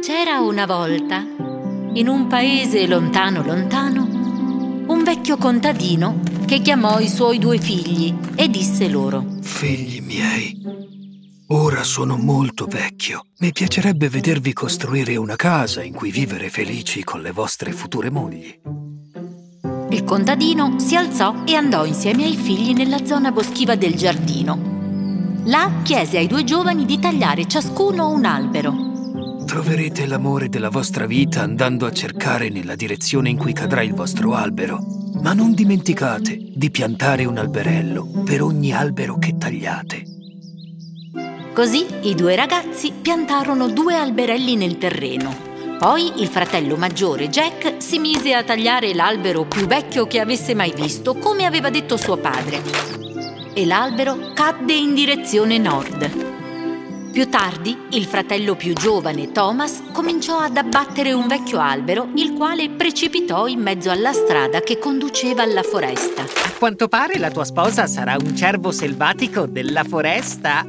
C'era una volta, in un paese lontano lontano, un vecchio contadino che chiamò i suoi 2 figli e disse loro: Figli miei, ora sono molto vecchio. Mi piacerebbe vedervi costruire una casa in cui vivere felici con le vostre future mogli. Il contadino si alzò e andò insieme ai figli nella zona boschiva del giardino. Là chiese ai 2 giovani di tagliare ciascuno un albero. Troverete l'amore della vostra vita andando a cercare nella direzione in cui cadrà il vostro albero. Ma non dimenticate di piantare un alberello per ogni albero che tagliate. Così i 2 ragazzi piantarono 2 alberelli nel terreno. Poi il fratello maggiore, Jack, si mise a tagliare l'albero più vecchio che avesse mai visto, come aveva detto suo padre. E l'albero cadde in direzione nord. Più tardi, il fratello più giovane, Thomas, cominciò ad abbattere un vecchio albero, il quale precipitò in mezzo alla strada che conduceva alla foresta. A quanto pare la tua sposa sarà un cervo selvatico della foresta.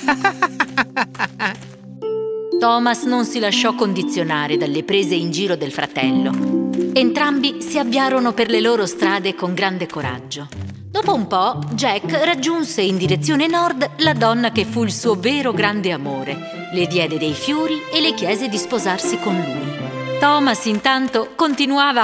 Thomas non si lasciò condizionare dalle prese in giro del fratello. Entrambi si avviarono per le loro strade con grande coraggio. Dopo un po', Jack raggiunse in direzione nord la donna che fu il suo vero grande amore. Le diede dei fiori e le chiese di sposarsi con lui. Thomas, intanto, continuava